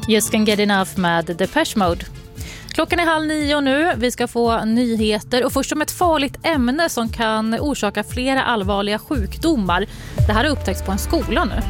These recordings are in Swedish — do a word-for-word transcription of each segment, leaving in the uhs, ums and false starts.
Just Can't Get Enough med Depeche Mode. Klockan är halv nio nu. Vi ska få nyheter och först om ett farligt ämne som kan orsaka flera allvarliga sjukdomar. Det här har upptäckts på en skola nu.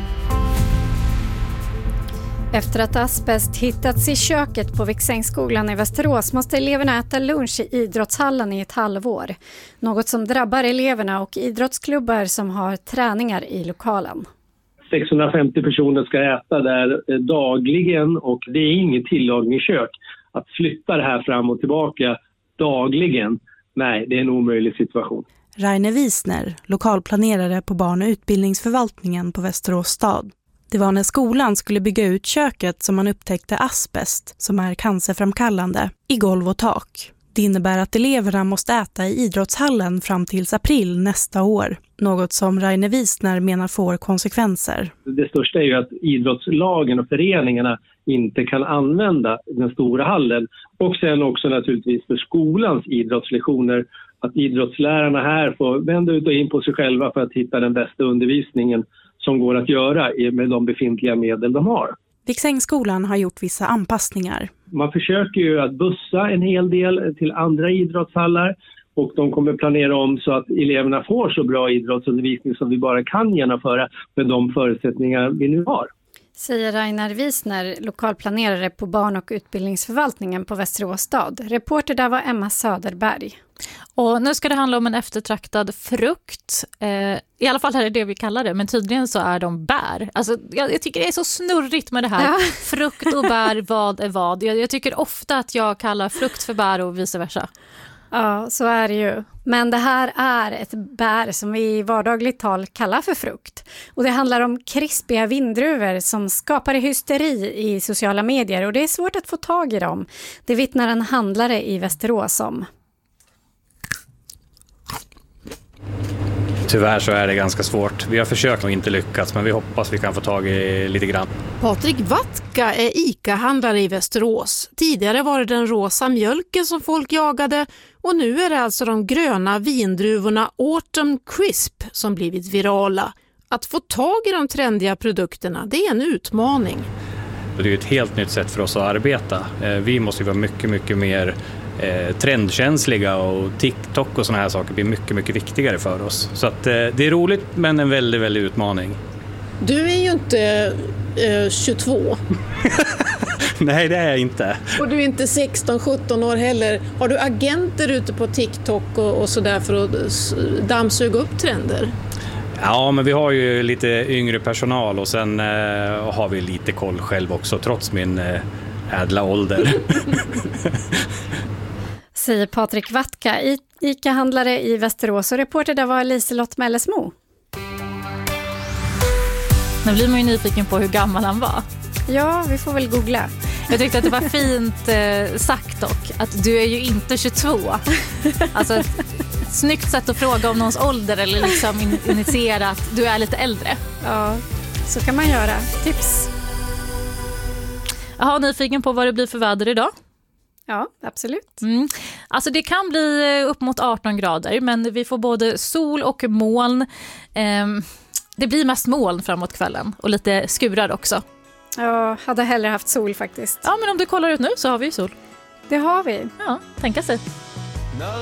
Efter att asbest hittats i köket på Viksängsskolan i Västerås måste eleverna äta lunch i idrottshallen i ett halvår. Något som drabbar eleverna och idrottsklubbar som har träningar i lokalen. sexhundrafemtio personer ska äta där dagligen och det är inget tillagningskök. Att flytta det här fram och tillbaka dagligen, nej, det är en omöjlig situation. Rainer Wiesner, lokalplanerare på barn- och utbildningsförvaltningen på Västerås stad. Det var när skolan skulle bygga ut köket som man upptäckte asbest, som är cancerframkallande, i golv och tak. Det innebär att eleverna måste äta i idrottshallen fram till april nästa år. Något som Rainer Wiesner menar får konsekvenser. Det största är ju att idrottslagen och föreningarna inte kan använda den stora hallen. Och sen också naturligtvis för skolans idrottslektioner att idrottslärarna här får vända ut och in på sig själva för att hitta den bästa undervisningen som går att göra med de befintliga medel de har. Viksängsskolan har gjort vissa anpassningar. Man försöker ju att bussa en hel del till andra idrottshallar och de kommer planera om så att eleverna får så bra idrottsundervisning som vi bara kan genomföra med de förutsättningar vi nu har. Säger Rainer Wiesner, lokalplanerare på barn- och utbildningsförvaltningen på Västerås stad. Reporter där var Emma Söderberg. Och nu ska det handla om en eftertraktad frukt. Eh, I alla fall här är det vi kallar det, men tydligen så är de bär. Alltså, jag, jag tycker det är så snurrigt med det här. Ja. Frukt och bär, vad är vad? Jag, jag tycker ofta att jag kallar frukt för bär och vice versa. Ja, så är det ju. Men det här är ett bär som vi i vardagligt tal kallar för frukt. Och det handlar om krispiga vindruvor som skapar hysteri i sociala medier. Och det är svårt att få tag i dem. Det vittnar en handlare i Västerås om. Tyvärr så är det ganska svårt. Vi har försökt och inte lyckats, men vi hoppas vi kan få tag i lite grann. Patrik Watka är ICA-handlare i Västerås. Tidigare var det den rosa mjölken som folk jagade och nu är det alltså de gröna vindruvorna Autumn Crisp som blivit virala. Att få tag i de trendiga produkterna, det är en utmaning. Det är ju ett helt nytt sätt för oss att arbeta. Vi måste vara mycket, mycket mer trendkänsliga och TikTok och såna här saker blir mycket, mycket viktigare för oss. Så att, det är roligt men en väldigt, väldigt utmaning. Du är ju inte eh, tjugotvå. Nej, det är jag inte. Och du är inte sexton sjutton år heller. Har du agenter ute på TikTok och, och sådär för att dammsuga upp trender? Ja, men vi har ju lite yngre personal och sen eh, har vi lite koll själv också trots min eh, ädla ålder. Säger Patrik Watka, ICA-handlare i Västerås, och reporter där var Liselott Mellesmo. Nu blir man ju nyfiken på hur gammal han var. Ja, vi får väl googla. Jag tyckte att det var fint eh, sagt dock, att du är ju inte tjugotvå. Alltså ett snyggt sätt att fråga om någons ålder eller liksom in- initiera att du är lite äldre. Ja, så kan man göra. Tips. Jaha, nyfiken på vad det blir för väder idag? Ja, absolut. Mm. Alltså det kan bli upp mot arton grader, men vi får både sol och moln. Ehm, det blir mest moln framåt kvällen och lite skurar också. Ja, hade hellre haft sol faktiskt. Ja, men om du kollar ut nu så har vi ju sol. Det har vi. Ja, tänka sig.